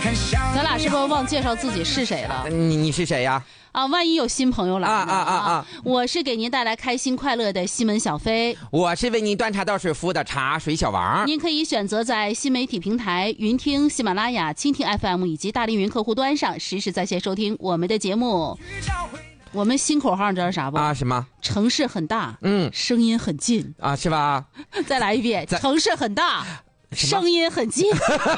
咱俩是不是忘介绍自己是谁了？ 你是谁呀？ 啊，万一有新朋友来了我是给您带来开心快乐的西门小飞， 我是为您端茶倒水服务的茶水小王。 您可以选择在新媒体平台云听、喜马拉雅、蜻蜓 FM 以及大凌云客户端上实时在线收听我们的节目。我们新口号你知道啥不？ 啊，什么？ 城市很大，声音很近啊，是吧？ 再来一遍，城市很大，声音很近。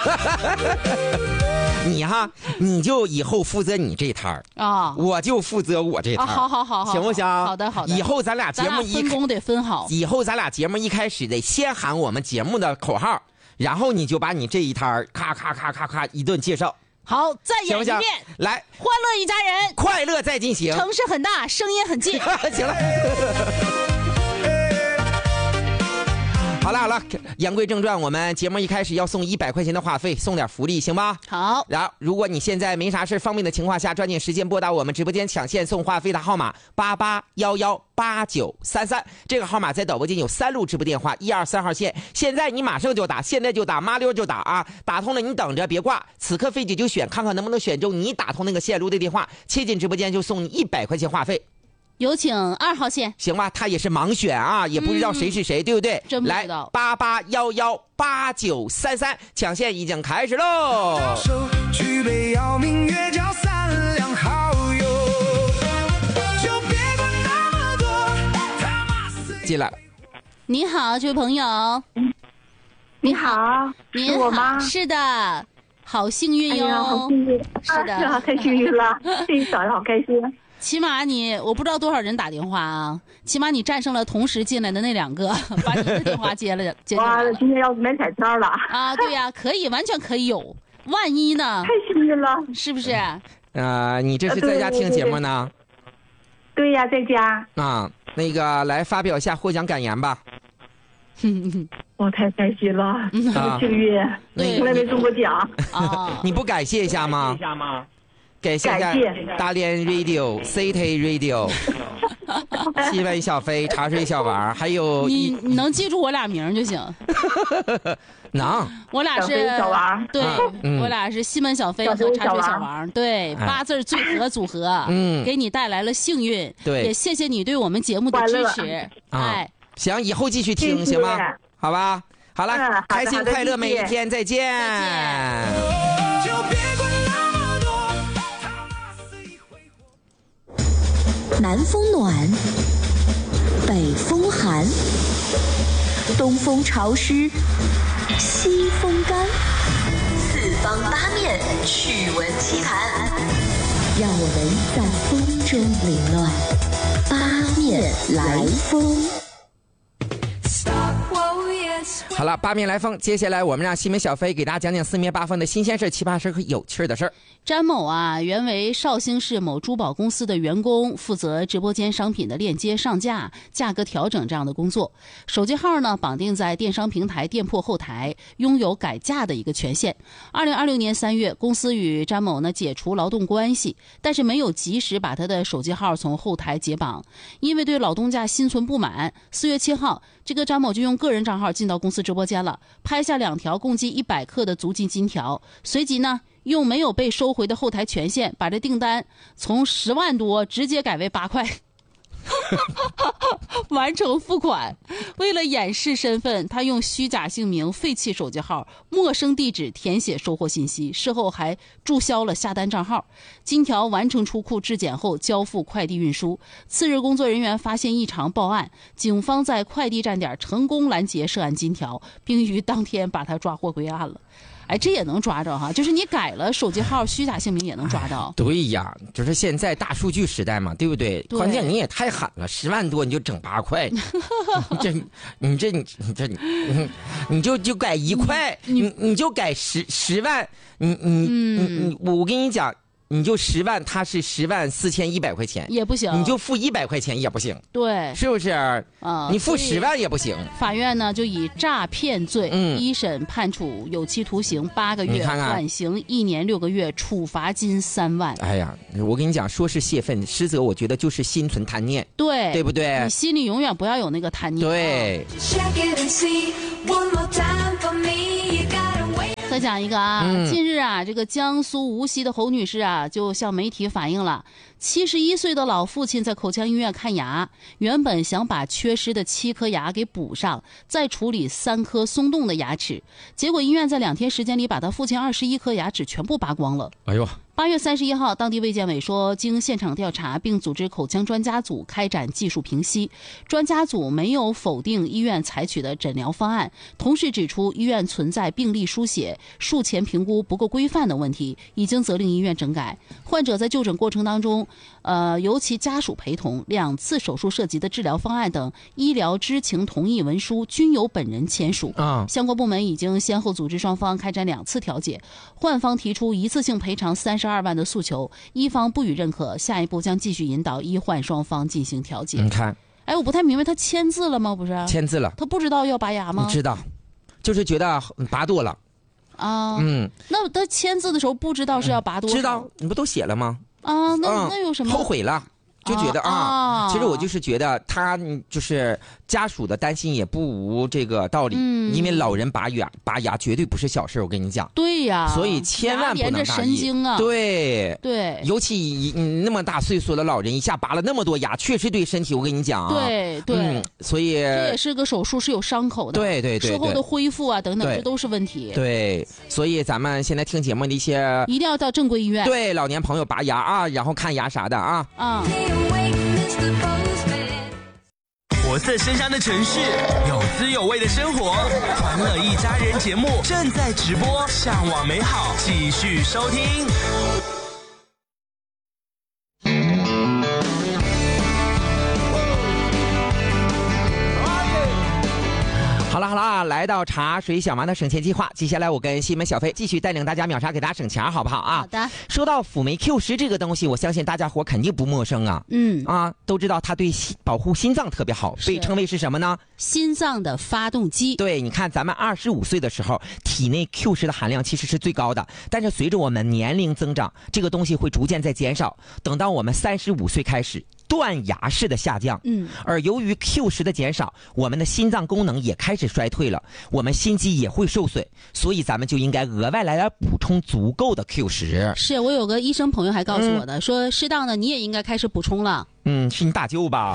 你就以后负责你这摊儿啊，我就负责我这摊儿。 好， 行不行？ 好的。 以后咱俩节目分工得分好。 以后咱俩节目一开始得先喊我们节目的口号，然后你就把你这一摊儿咔咔咔咔咔一顿介绍。 好，再演一遍。 来， 欢乐一家人， 快乐再进行。 城市很大，声音很近。 行了。好了，言归正传，我们节目一开始要送100块钱的话费，送点福利，行吧？ 好。 然后，如果你现在没啥事方便的情况下，抓紧时间拨打我们直播间抢现送话费的号码88118933，这个号码在导播间有3路直播电话，1、2、3号线。现在你马上就打，现在就打，麻溜就打啊！打通了你等着，别挂，此刻费姐就选，看看能不能选中你打通那个线路的电话，切进直播间就送你100块钱话费。 有请2号线， 行吧？他也是盲选啊，也不知道谁是谁，对不对？ 真不知道。 来88118933，抢线已经开始喽！举杯邀明月，交3两好友，就别管那么多。进来。 你好，这位朋友。 你好，是我吗？ 是的，好幸运哟！ 好幸运， 是的， 太幸运了，这一早上好开心。 起码我不知道多少人打电话啊，起码你战胜了同时进来的那2个，把你的电话接了。 哇，今天要买彩票了啊！对呀，可以，完全可以有，万一呢？ 太幸运了， 是不是？ 你这是在家听节目呢？ 对呀，在家。 啊，那个来发表一下获奖感言吧。 我太开心了，好幸运，从来没中过奖啊！你不感谢一下吗？感谢大连 Radio City Radio 西门小飞茶水小王，还有你能记住我俩名就行。 能， 我俩是小王， 对，我俩是西门小飞和茶水小王，对，8字最合组合，给你带来了幸运， 对， 也谢谢你对我们节目的支持，哎， 行，以后继续听行吗？好吧，好了，开心快乐每一天，再见。 南风暖，北风寒，东风潮湿，西风干，四方八面趣闻奇谈，让我们在风中凌乱，八面来风。 好了，八面来风，接下来我们让西门小飞给大家讲讲四面八方的新鲜事、奇葩事和有趣的事。 詹某啊，原为绍兴市某珠宝公司的员工，负责直播间商品的链接上架、价格调整这样的工作。手机号呢绑定在电商平台店铺后台，拥有改价的一个权限。2026年3月，公司与詹某呢解除劳动关系，但是没有及时把他的手机号从后台解绑，因为对老东家心存不满。4月7号，这个詹某就用个人账号进到公司直播间了，拍下2条共计100克的足金金条，随即呢用没有被收回的后台权限把这订单从10万多直接改为8块完成付款。为了掩饰身份，他用虚假姓名、废弃手机号、陌生地址填写收货信息，事后还注销了下单账号。金条完成出库质检后交付快递运输。次日，工作人员发现异常报案，警方在快递站点成功拦截涉案金条，并于当天把他抓获归案了。哎，这也能抓着哈，就是你改了手机号、虚假姓名也能抓到。 对呀，就是现在大数据时代嘛，对不对？关键你也太狠了，10万多你就整8块，你就改1块，你就改10万，我跟你讲。你就10万，他是104100块钱也不行， 你就付100块钱也不行， 对， 是不是？你付10万也不行。 法院呢就以诈骗罪一审判处有期徒刑8个月，缓刑1年6个月，处罚金3万。 哎呀，我跟你讲，说是泄愤，实则我觉得就是心存贪念， 对， 对不对？ 你心里永远不要有那个贪念。 对。 再讲一个啊，近日啊，这个江苏无锡的侯女士啊，就向媒体反映了，71岁的老父亲在口腔医院看牙，原本想把缺失的7颗牙给补上，再处理3颗松动的牙齿，结果医院在2天时间里把他父亲21颗牙齿全部拔光了。 哎呦 ！8月31号，当地卫健委说，经现场调查并组织口腔专家组开展技术评析，专家组没有否定医院采取的诊疗方案，同时指出医院存在病历书写、术前评估不够规范的问题，已经责令医院整改。患者在就诊过程当中，由其家属陪同，2次手术涉及的治疗方案等医疗知情同意文书均由本人签署。相关部门已经先后组织双方开展2次调解，患方提出一次性赔偿32万的诉求，医方不予认可，下一步将继续引导医患双方进行调解。 你看， 哎，我不太明白，他签字了吗？不是签字了， 他不知道要拔牙吗？ 知道，就是觉得拔多了啊。那他签字的时候不知道是要拔多少？ 知道，你不都写了吗？ 啊，那有什么？ 后悔了。就觉得其实我就是觉得他就是家属的担心也不无这个道理，因为老人拔牙绝对不是小事，我跟你讲。 对呀， 所以千万不能大意。 连着神经啊。 对，尤其那么大岁数的老人一下拔了那么多牙，确实对身体，我跟你讲啊。 对， 所以这也是个手术，是有伤口的。 对， 术后的恢复啊等等，这都是问题。 对，所以咱们现在听节目的一些一定要到正规医院。 对，老年朋友拔牙啊，然后看牙啥的啊。 活色生香的城市，有滋有味的生活，欢乐一家人节目正在直播，向往美好，继续收听。 好了，来到茶水小王的省钱计划，接下来我跟西门小飞继续带领大家秒杀，给大家省钱，好不好啊？ 好的。 说到辅酶 Q10这个东西，我相信大家伙肯定不陌生啊。都知道它对保护心脏特别好，被称为是什么呢？ 心脏的发动机。 对，你看咱们25岁的时候，体内 Q10的含量其实是最高的，但是随着我们年龄增长，这个东西会逐渐在减少，等到我们35岁开始断崖式的下降。而由于 Q10的减少，我们的心脏功能也开始衰退了，我们心肌也会受损，所以咱们就应该额外来点补充足够的 Q10。 是，我有个医生朋友还告诉我的，说适当的你也应该开始补充了。 是你大舅吧？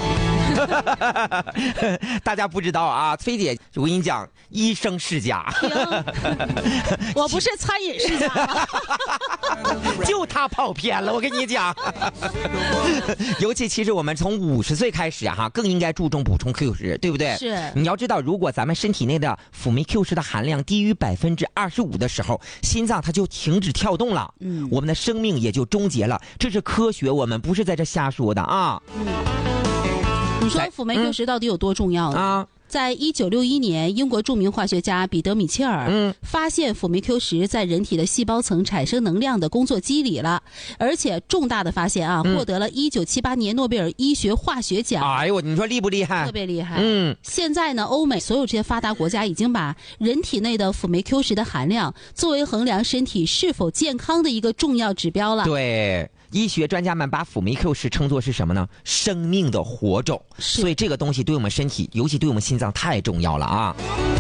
大家不知道啊，飞姐，我跟你讲，医生世家。 我不是餐饮世家吗？ 就他跑偏了，我跟你讲。尤其实我们从50岁开始啊，更应该注重补充 Q10，对不对？ 是。 你要知道，如果咱们身体内的辅酶 Q10的含量低于25%的时候，心脏它就停止跳动了，我们的生命也就终结了。这是科学，我们不是在这瞎说的啊。 你说辅酶 Q10到底有多重要呢？在1961年，英国著名化学家彼得·米切尔发现辅酶 Q10在人体的细胞层产生能量的工作机理了，而且重大的发现啊，获得了1978年诺贝尔医学化学奖。 哎呦，你说厉不厉害？ 特别厉害。现在呢，欧美所有这些发达国家已经把人体内的辅酶 Q10的含量作为衡量身体是否健康的一个重要指标了。 对。医学专家们把辅酶 Q10称作是什么呢？生命的火种。所以这个东西对我们身体，尤其对我们心脏太重要了啊。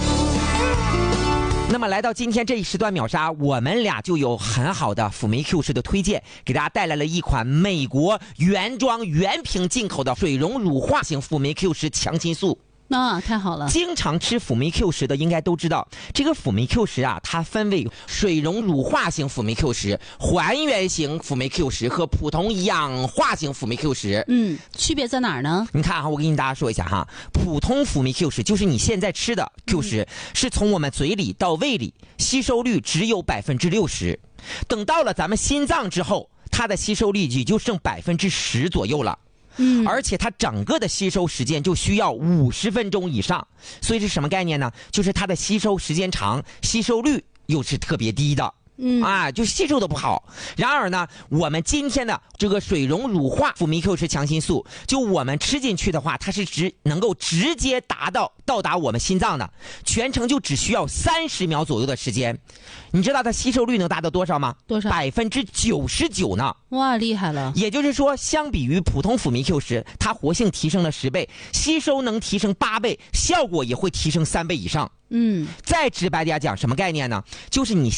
那么来到今天这一时段秒杀，我们俩就有很好的辅酶 Q10的推荐，给大家带来了一款美国原装原瓶进口的水溶乳化型辅酶 Q10强心素。 太好了！ 经常吃辅酶 Q10的应该都知道，这个辅酶 Q10啊，它分为水溶乳化型辅酶 Q10、还原型辅酶 Q10和普通氧化型辅酶 Q10。 区别在哪儿呢？ 你看哈，我跟大家说一下哈，普通辅酶 Q10就是你现在吃的 Q10，是从我们嘴里到胃里，吸收率只有60%，等到了咱们心脏之后，它的吸收率也就剩10%左右了。而且它整个的吸收时间就需要50分钟以上，所以是什么概念呢？就是它的吸收时间长，吸收率又是特别低的。就吸收的不好。然而呢，我们今天的这个水溶乳化辅酶 Q10强心素，就我们吃进去的话，它是能够直接到达我们心脏的，全程就只需要30秒左右的时间。你知道它吸收率能达到多少吗？ 多少 ？99%呢！ 哇，厉害了！ 也就是说，相比于普通辅酶 Q10，它活性提升了10倍，吸收能提升8倍，效果也会提升3倍以上。再直白点讲，什么概念呢？就是你